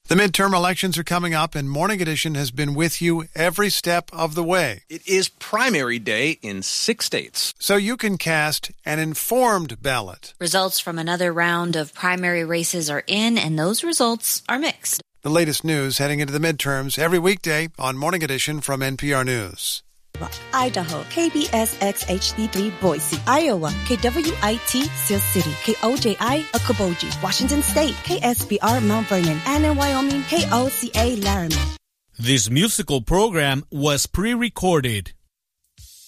The midterm elections are coming up, and Morning Edition has been with you every step of the way. It is primary day in 6 states. So you can cast an informed ballot. Results from another round of primary races are in, and those results are mixed. The latest news heading into the midterms every weekday on Morning Edition from NPR News. Idaho, KBSX HD3 Boise, Iowa, KWIT Sioux City, KOJI Okoboji, Washington State, KSBR Mount Vernon, and in Wyoming, KOCA Laramie. This musical program was pre-recorded.